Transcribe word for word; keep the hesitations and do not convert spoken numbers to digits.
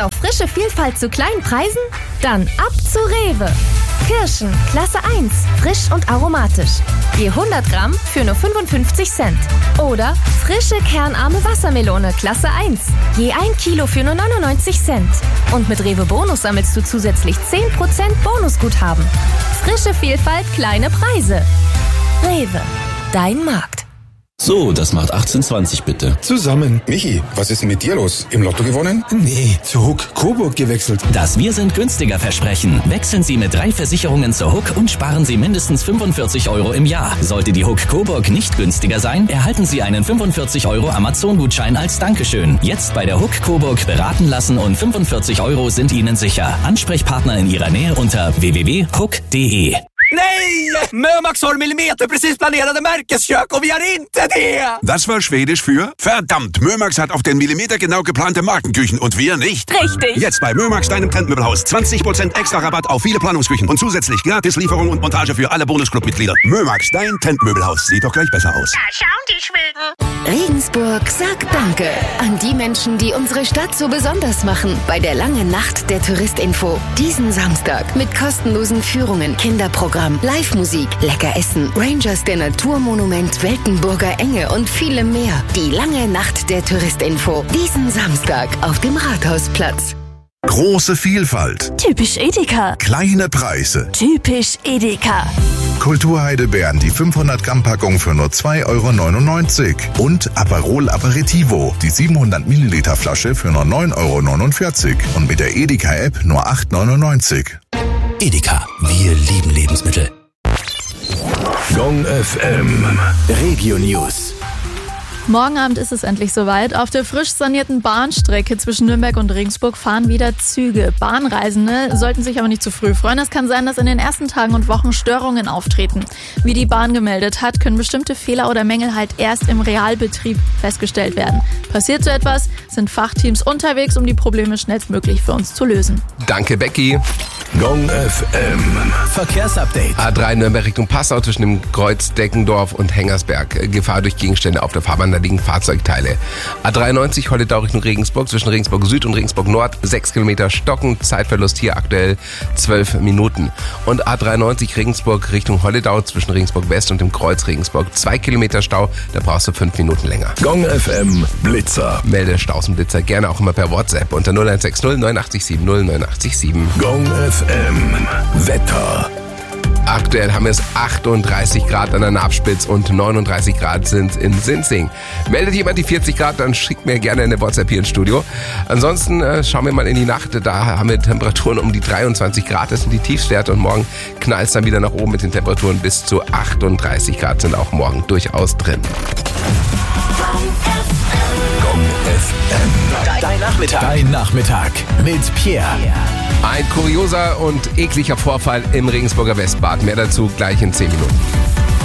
auf frische Vielfalt zu kleinen Preisen? Dann ab zu Rewe. Kirschen, Klasse eins, frisch und aromatisch. Je hundert Gramm für nur fünfundfünfzig Cent. Oder frische kernarme Wassermelone, Klasse eins. Je ein Kilo für nur neunundneunzig Cent. Und mit Rewe Bonus sammelst du zusätzlich zehn Prozent Bonusguthaben. Frische Vielfalt, kleine Preise. Rewe, dein Markt. So, das macht achtzehn zwanzig bitte. Zusammen. Michi, was ist denn mit dir los? Im Lotto gewonnen? Nee, zu Huck Coburg gewechselt. Das Wir sind günstiger Versprechen. Wechseln Sie mit drei Versicherungen zur Huck und sparen Sie mindestens fünfundvierzig Euro im Jahr. Sollte die Huck Coburg nicht günstiger sein, erhalten Sie einen fünfundvierzig Euro Amazon-Gutschein als Dankeschön. Jetzt bei der Huck Coburg beraten lassen und fünfundvierzig Euro sind Ihnen sicher. Ansprechpartner in Ihrer Nähe unter w w w punkt huck punkt d e. Nej! Mömax har millimeter precis planerade Märkeskök och vi har inte det! Das war Schwedisch für verdammt, Mömax hat auf den Millimeter genau geplante Markenküchen und wir nicht. Richtig. Jetzt bei Mömax, deinem Trendmöbelhaus. zwanzig Prozent extra Rabatt auf viele Planungsküchen und zusätzlich gratis Lieferung und Montage für alle Bonusclub-Mitglieder. Mömax, dein Trendmöbelhaus. Sieht doch gleich besser aus. Da schauen die Schweden. Regensburg sagt Danke an die Menschen, die unsere Stadt so besonders machen. Bei der langen Nacht der Touristinfo. Diesen Samstag mit kostenlosen Führungen, Kinderprogramm, Live-Musik, lecker Essen, Rangers der Naturmonument, Weltenburger Enge und vielem mehr. Die lange Nacht der Touristinfo. Diesen Samstag auf dem Rathausplatz. Große Vielfalt. Typisch Edeka. Kleine Preise. Typisch Edeka. Kulturheidelbeeren, die fünfhundert Gramm Packung für nur zwei Euro neunundneunzig. Und Aperol Aperitivo, die siebenhundert Milliliter Flasche für nur neun Euro neunundvierzig. Und mit der Edeka-App nur acht Euro neunundneunzig. Edeka, wir lieben Lebensmittel. Gong F M Regio News. Morgen Abend ist es endlich soweit. Auf der frisch sanierten Bahnstrecke zwischen Nürnberg und Regensburg fahren wieder Züge. Bahnreisende sollten sich aber nicht zu früh freuen. Es kann sein, dass in den ersten Tagen und Wochen Störungen auftreten. Wie die Bahn gemeldet hat, können bestimmte Fehler oder Mängel halt erst im Realbetrieb festgestellt werden. Passiert so etwas, sind Fachteams unterwegs, um die Probleme schnellstmöglich für uns zu lösen. Danke, Becky. Gong F M Verkehrsupdate. A drei Nürnberg Richtung Passau zwischen dem Kreuz Deckendorf und Hengersberg. Gefahr durch Gegenstände auf der Fahrbahn, da liegen Fahrzeugteile. A dreiundneunzig Holledau Richtung Regensburg zwischen Regensburg Süd und Regensburg Nord. sechs Kilometer Stocken. Zeitverlust hier aktuell zwölf Minuten. Und A dreiundneunzig Regensburg Richtung Holledau zwischen Regensburg West und dem Kreuz Regensburg. zwei Kilometer Stau, da brauchst du fünf Minuten länger. Gong F M Blitzer. Melde Staus und Blitzer gerne auch immer per WhatsApp unter null eins sechs null neun acht sieben null neun acht sieben. Gong F M Wetter. Aktuell haben wir es achtunddreißig Grad an der Nabspitz und neununddreißig Grad sind in Sinzing. Meldet jemand die vierzig Grad, dann schickt mir gerne eine WhatsApp hier ins Studio. Ansonsten äh, schauen wir mal in die Nacht. Da haben wir Temperaturen um die dreiundzwanzig Grad. Das sind die Tiefstwerte und morgen knallt es dann wieder nach oben mit den Temperaturen bis zu achtunddreißig Grad sind auch morgen durchaus drin. Gong F M. Dein Nachmittag. Dein Nachmittag mit Pierre. Ein kurioser und ekliger Vorfall im Regensburger Westbad. Mehr dazu gleich in zehn Minuten.